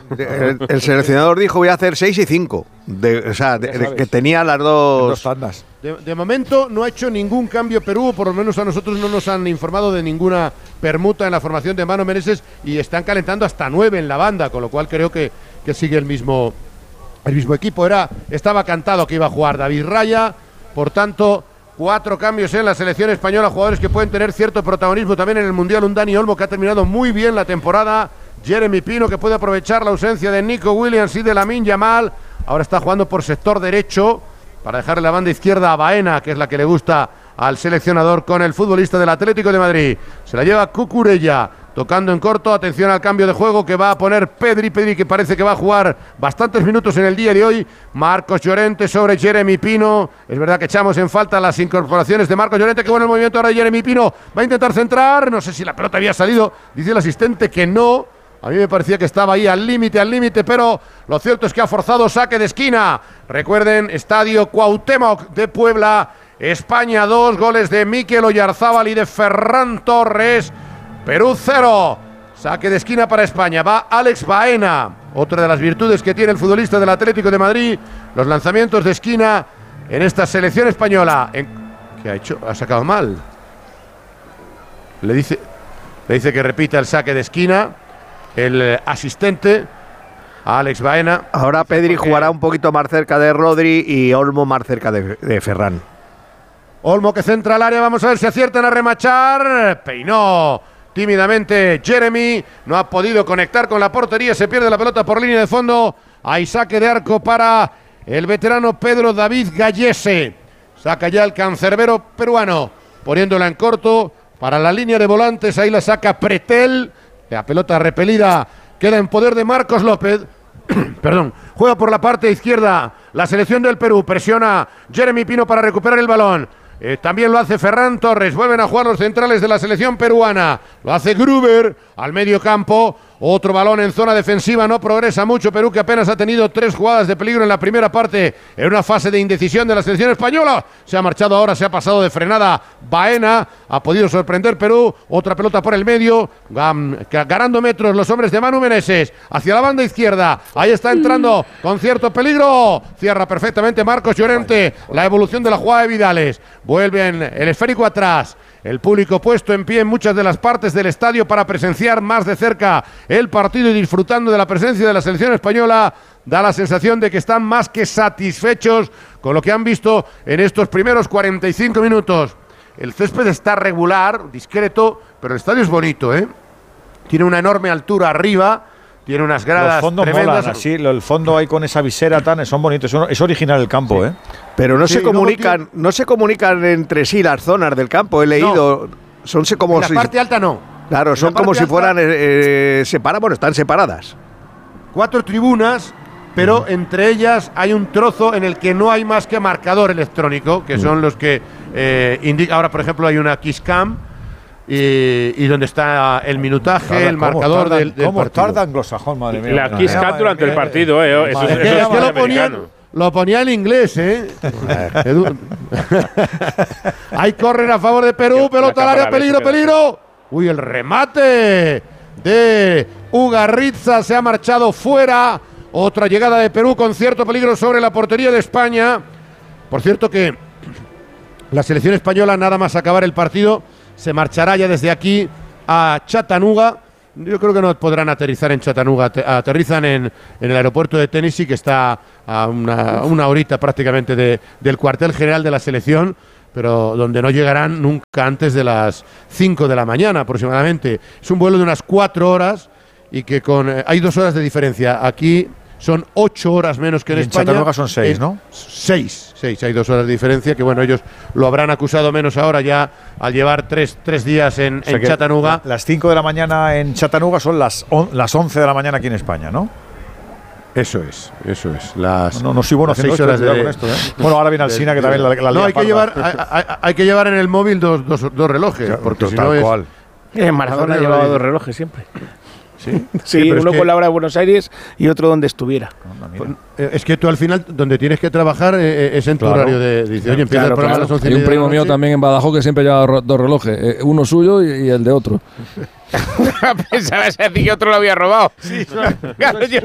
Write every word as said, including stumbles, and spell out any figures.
El, el seleccionador dijo voy a hacer seis y cinco. De, o sea, de, de, que tenía las dos, dos tandas. De, de momento no ha hecho ningún cambio Perú, por lo menos a nosotros no nos han informado de ninguna permuta en la formación de Manu Meneses y están calentando hasta nueve en la banda, con lo cual creo que, que sigue el mismo, el mismo equipo. Era, estaba cantado que iba a jugar David Raya, por tanto, cuatro cambios en la selección española, jugadores que pueden tener cierto protagonismo también en el Mundial. Un Dani Olmo que ha terminado muy bien la temporada, Jeremy Pino que puede aprovechar la ausencia de Nico Williams y de Lamine Yamal, ahora está jugando por sector derecho para dejarle la banda izquierda a Baena, que es la que le gusta al seleccionador, con el futbolista del Atlético de Madrid. Se la lleva Cucurella, tocando en corto. Atención al cambio de juego que va a poner Pedri. Pedri que parece que va a jugar bastantes minutos en el día de hoy. Marcos Llorente sobre Jeremy Pino. Es verdad que echamos en falta las incorporaciones de Marcos Llorente. Que bueno el movimiento ahora de Jeremy Pino. Va a intentar centrar. No sé si la pelota había salido. Dice el asistente que no. A mí me parecía que estaba ahí al límite, al límite, pero lo cierto es que ha forzado saque de esquina. Recuerden, Estadio Cuauhtémoc de Puebla. España dos, goles de Mikel Oyarzábal y de Ferran Torres. Perú cero. Saque de esquina para España. Va Alex Baena. Otra de las virtudes que tiene el futbolista del Atlético de Madrid. Los lanzamientos de esquina en esta selección española. En... ¿Qué ha hecho? Ha sacado mal. Le dice, le dice que repita el saque de esquina. El asistente a Alex Baena. Ahora Pedri jugará un poquito más cerca de Rodri y Olmo más cerca de, de Ferran. Olmo que centra al área, vamos a ver si aciertan a remachar. Peinó tímidamente Jeremy, no ha podido conectar con la portería, se pierde la pelota por línea de fondo. Hay saque de arco para el veterano Pedro David Gallese. Saca ya el cancerbero peruano, poniéndola en corto para la línea de volantes. Ahí la saca Pretel. La pelota repelida queda en poder de Marcos López. Perdón, juega por la parte izquierda la selección del Perú. Presiona Jeremy Pino para recuperar el balón. Eh, también lo hace Ferran Torres. Vuelven a jugar los centrales de la selección peruana. Lo hace Gruber al medio campo. Otro balón en zona defensiva. No progresa mucho Perú, que apenas ha tenido tres jugadas de peligro en la primera parte, en una fase de indecisión de la selección española. Se ha marchado ahora, se ha pasado de frenada Baena. Ha podido sorprender Perú. Otra pelota por el medio. Ganando metros los hombres de Manu Meneses. Hacia la banda izquierda. Ahí está entrando con cierto peligro. Cierra perfectamente Marcos Llorente. La evolución de la jugada de Vidales. Vuelven el esférico atrás. El público puesto en pie en muchas de las partes del estadio para presenciar más de cerca el partido y disfrutando de la presencia de la selección española. Da la sensación de que están más que satisfechos con lo que han visto en estos primeros cuarenta y cinco minutos. El césped está regular, discreto, pero el estadio es bonito, ¿eh? Tiene una enorme altura arriba. Tiene unas gradas Los fondos tremendas. molan, así, el fondo ahí con esa visera tan, son bonitos, es original el campo, sí. ¿eh? Pero no Sí, se comunican, tiene... no se comunican entre sí las zonas del campo, he leído. No. Son como en la si, parte alta no. Claro, son como si fueran eh, separadas, bueno, están separadas. Cuatro tribunas, pero uh-huh. entre ellas hay un trozo en el que no hay más que marcador electrónico, que uh-huh. son los que eh, indican. Ahora, por ejemplo, hay una Kiss Cam. Y, y donde está el minutaje, tarda, el marcador tardan, del, del ¿Cómo partido. tarda anglosajón, madre mía? La Kiss Cam durante el partido, eh. Eso, es eso que, es, es que lo, lo, ponía, lo ponía en inglés, eh. Hay córner a favor de Perú, pelota al área, peligro, peligro. Uy, el remate de Ugarritza se ha marchado fuera. Otra llegada de Perú con cierto peligro sobre la portería de España. Por cierto que la selección española, nada más acabar el partido, se marchará ya desde aquí a Chattanooga. Yo creo que no podrán aterrizar en Chattanooga. Aterrizan en, en el aeropuerto de Tennessee, que está a una, una horita prácticamente de, del cuartel general de la selección, pero donde no llegarán nunca antes de las cinco de la mañana aproximadamente. Es un vuelo de unas cuatro horas y que con eh, hay dos horas de diferencia. Aquí son ocho horas menos que en, en España. En Chattanooga son seis, eh, ¿no? Seis, seis, hay dos horas de diferencia, que bueno, ellos lo habrán acusado menos ahora ya al llevar tres, tres días en, o sea en Chattanooga. Las cinco de la mañana en Chattanooga son las, on, las once de la mañana aquí en España, ¿no? Eso es, eso es. Las, no, no soy bueno haciendo horas esto, de, con esto, ¿eh? Bueno, ahora viene Alsina, que también la, la No, hay que, llevar, hay, hay, hay, hay que llevar en el móvil dos, dos, dos relojes, ya, porque tal si no es, cual. Eh, Maradona ha llevado dos relojes siempre. Sí, sí, sí, uno es que con la hora de Buenos Aires y otro donde estuviera. Pues, es que tú al final, donde tienes que trabajar, eh, es en tu claro. horario de. Dice, oye, empieza claro, el programa claro. a las once Hay y un media primo de la mío noche. también en Badajoz que siempre lleva ro- dos relojes, eh, uno suyo y, y el de otro. Pensaba ese que otro lo había robado. Sí, claro, yo,